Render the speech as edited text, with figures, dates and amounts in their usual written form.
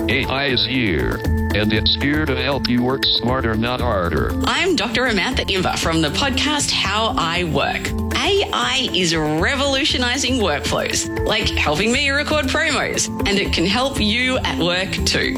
AI is here, and it's here to help you work smarter, not harder. I'm Dr. Amantha Imber from the podcast How I Work. AI is revolutionizing workflows, like helping me record promos, and it can help you at work too.